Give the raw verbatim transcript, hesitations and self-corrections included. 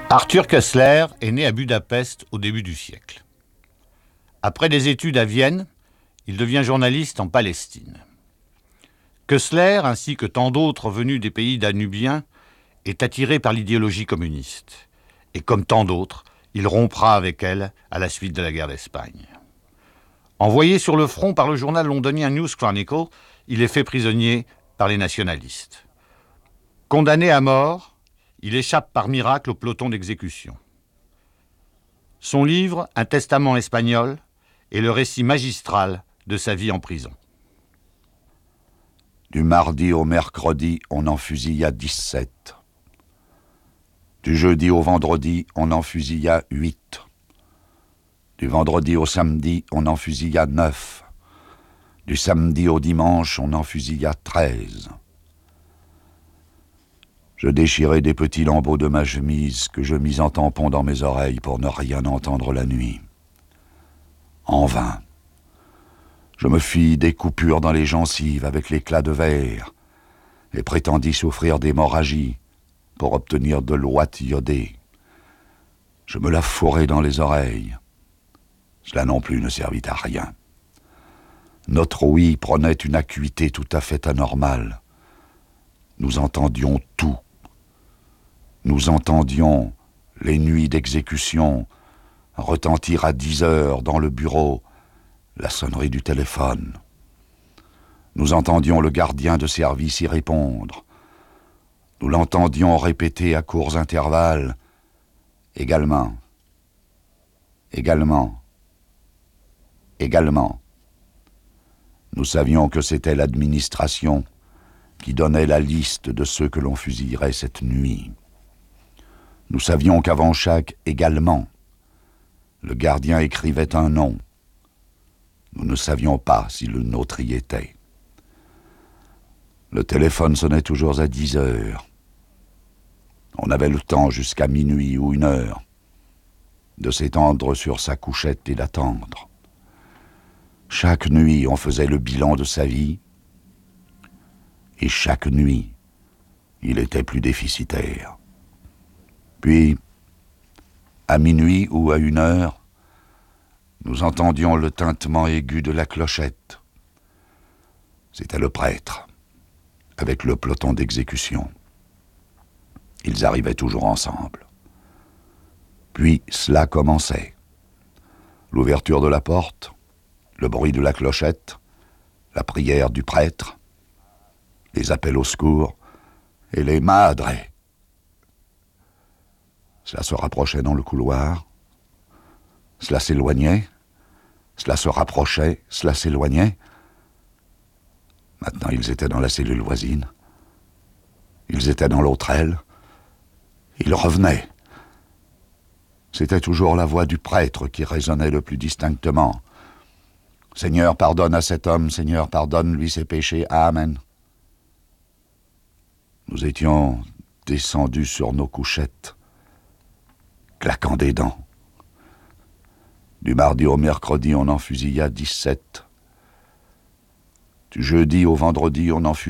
Arthur Koestler est né à Budapest au début du siècle. Après des études à Vienne, il devient journaliste en Palestine. Koestler, ainsi que tant d'autres venus des pays danubiens, est attiré par l'idéologie communiste. Et comme tant d'autres, il rompra avec elle à la suite de la guerre d'Espagne. Envoyé sur le front par le journal londonien News Chronicle, il est fait prisonnier par les nationalistes. Condamné à mort, il échappe par miracle au peloton d'exécution. Son livre, Un testament espagnol, est le récit magistral de sa vie en prison. Du mardi au mercredi, on en fusilla dix-sept. Du jeudi au vendredi, on en fusilla huit. Du vendredi au samedi, on en fusilla neuf. Du samedi au dimanche, on en fusilla treize. Je déchirai des petits lambeaux de ma chemise que je mis en tampon dans mes oreilles pour ne rien entendre la nuit. En vain. Je me fis des coupures dans les gencives avec l'éclat de verre et prétendis souffrir d'hémorragie pour obtenir de l'ouate iodée. Je me la fourrai dans les oreilles. Cela non plus ne servit à rien. Notre ouïe prenait une acuité tout à fait anormale. Nous entendions tout. Nous entendions les nuits d'exécution retentir à dix heures dans le bureau la sonnerie du téléphone. Nous entendions le gardien de service y répondre. Nous l'entendions répéter à courts intervalles « également, également, également ». Nous savions que c'était l'administration qui donnait la liste de ceux que l'on fusillerait cette nuit. Nous savions qu'avant chaque « également », le gardien écrivait un nom. Nous ne savions pas si le nôtre y était. Le téléphone sonnait toujours à dix heures. On avait le temps jusqu'à minuit ou une heure de s'étendre sur sa couchette et d'attendre. Chaque nuit, on faisait le bilan de sa vie, et chaque nuit, il était plus déficitaire. Puis, à minuit ou à une heure, nous entendions le tintement aigu de la clochette. C'était le prêtre, avec le peloton d'exécution. Ils arrivaient toujours ensemble. Puis cela commençait. L'ouverture de la porte, le bruit de la clochette, la prière du prêtre, les appels au secours et les madres. Cela se rapprochait dans le couloir, cela s'éloignait, cela se rapprochait, cela s'éloignait. Maintenant, ils étaient dans la cellule voisine. Ils étaient dans l'autre aile. Ils revenaient. C'était toujours la voix du prêtre qui résonnait le plus distinctement. « Seigneur, pardonne à cet homme, Seigneur, pardonne-lui ses péchés. Amen. » Nous étions descendus sur nos couchettes, claquant des dents. Du mardi au mercredi, on en fusilla dix-sept. Du jeudi au vendredi, on en fusilla